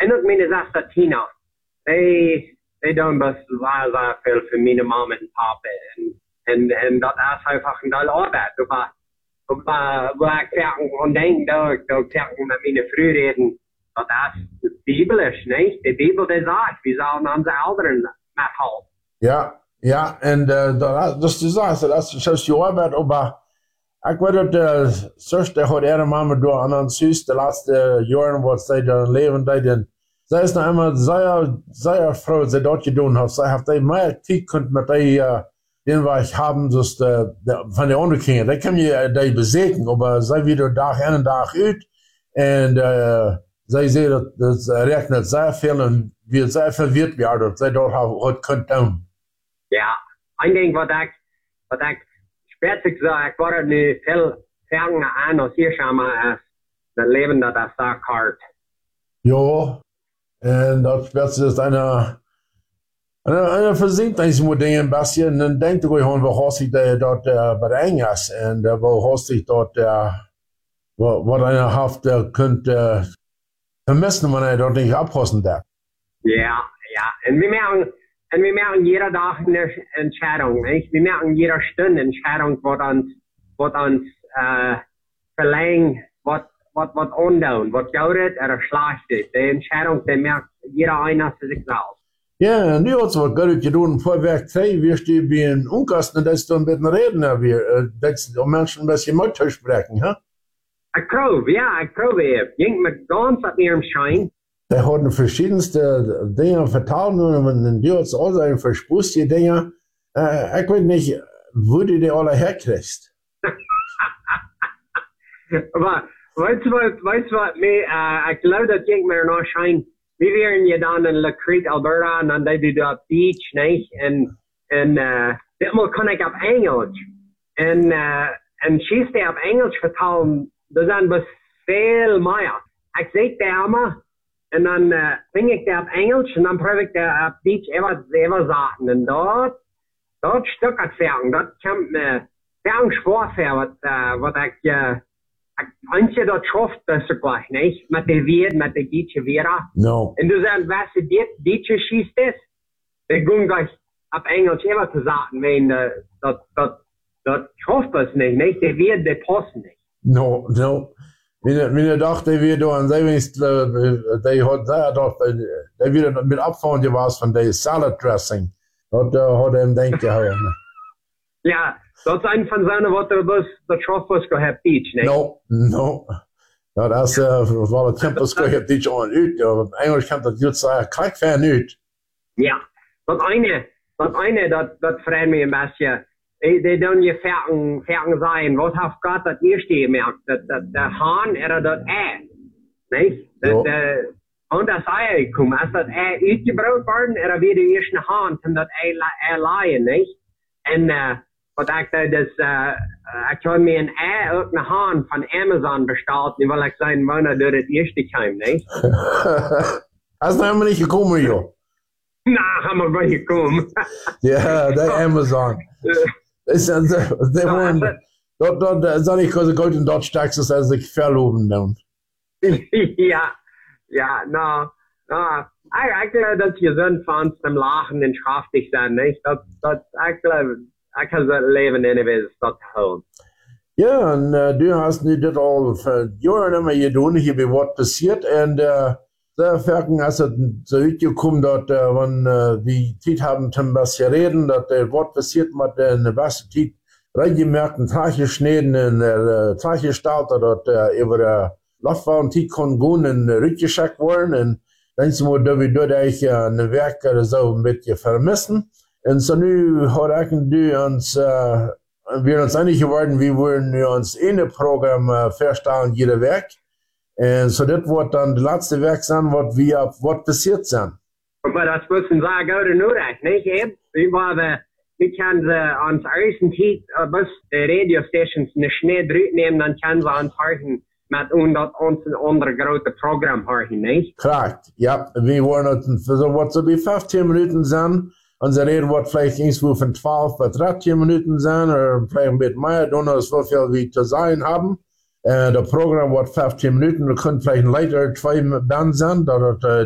En ook mijn zuster Tina. Die doen best sehr veel voor mijn mama en papa. En dat is einfach een deel arbeid. Waar ik aan denk, dat ik met mijn vrienden reden, dat is biblisch, niet? De Bibel die zegt, we zullen onze ouderen methouden. Ja, en dat is de zaak, dat is zoals je arbeid, maar ik weet dat de zuster had mama door aan ons huis de laatste jaren wat zij dan leven deden. Zij is nou immer sehr froh, dass sie dort gedaan heeft. Zij heeft meer tijd kunt met den wir haben, dus van de andere kinderen. Dat kan je die bezeken, maar zij weer dag in en dag uit. En zij zeggen dat ze rekenen zeer veel en we zeer verwirrt werden, dat zij dort wat kunt doen. Ja, ik denk wat ik später gesagt, ik word nu veel verder aan als hier samen is. Dat leven dat is zo hard. Ja, en dat später ist eine versinkt moet dingen een beetje. En dan denkt ik gewoon, wat hast ik dort bij de Engels en wat hast ik dort, wat een heeft kunt vermissen, wanneer je dort niet abpassen darf. Ja, en we merken jeder Tag eine Entscheidung, nicht? Wir merken jeder Stunde Entscheidung, was uns verlangt, was undown, was gut oder schlecht ist. Die Entscheidung, die merkt jeder einer für sich selbst. Ja, en nu had ze wat goed gedaan voor werk 2, wirst du bij een onkasten, dat is dan met een reden weer, dat is om mensen een beetje moed te spreken, hè? Ik proef even. Denk me ganz op ihrem Schein. Die hadden verschiedenste dingen vertalen en die had ze al zijn verspoeste dingen. Ik weet niet, wo die alle herkriegst. Maar, weißt du wat, ik geloof dat denk me nog Schein. We waren je dan in La Crete, Alberta, en dan deed we op beach, niet? En ditmaal kon ik op Engels. En ze op Engels vertalen, dat zijn best veel meer. Ik zeg daar allemaal, en dan zing ik daar op Engels, en dan probeer ik daar op beach even zaten. En dat stuk het vergen, dat komt me vergen schwaar wat ik... Eentje dat schoft best gleich, nicht? Met de weer, met de gietje weer. No. En dus dan, was je dietje schießt is, we gaan gleich op Engels even te zaten, wenn dat schoft best nicht? De weer, de passen nicht. No. Meine dacht, die weer door en zij wist, die had daar dat, die weer met opvallend was van de salad dressing. Dat had hem denken. Ja. Dat is een van zijn wat de schoffers gehad beach, niet? No. Dat is wel het tempels gehad beach aan uit. Engels kan dat juist zeggen, kijk ver uit. Ja, dat ene dat vreemd me een beetje. Die doen je vergen zijn. Wat heeft God dat eerste gemerkt? Dat de haan er dat niet? En dat ei komen. Als dat ei uitgebroken worden, er weer de eerste haan om dat ei laaien, niet? En wat ik deed is, ik had me een ei uit een haan van Amazon besteld. Nu wil ik zijn, wanneer door het eerste kwam, niet? Hij is nou helemaal niet gekomen, joh. Nou, ga maar bij gekomen. Ja, de Amazon. Die waren, dat is niet because ik uit in Dutch Texas als ik verloven doen. Ja, nou, ik geloof dat je zin van hem lachen en schaftig zijn, niet? Ik geloof. Ik heb dat leven in de stad gehouden. Ja, en du hast nu dit al voor jaren maar gedaan, hier bij wat passiert. En daar verken als het zo uitgekomen dat wanneer we tijd hebben te beetje reden, dat wat passiert met de beste tijd. Regelgemerkt een Tag geschneden en Tag gestalt, dat over de Luftbahn tijd kon gaan en uitgecheckt worden. En dan zijn we dat we door een werk zo een beetje vermissen. En zo nu had ik nu wir uns einig geworden, wir wollen nu ons ene Programm verstellen, jeder Werk. En so das wird dann das letzte Werk sein, was passiert sein. Aber das müssen wir gut und recht, nicht eben? Wir können uns ersten Zeit bis die Radiostations nicht schnell nehmen, dann können wir uns hören mit uns ein anderes großes Programm hören, nicht? Korrekt, ja. Wir wollen so was so wie 15 Minuten sein. Unser Reden wird vielleicht irgendwo von 12 bis 13 Minuten sein, oder vielleicht ein bisschen mehr, dann ist so viel wie zu sein haben. Das Programm wird 15 Minuten, da können vielleicht leider 2 Bands sein,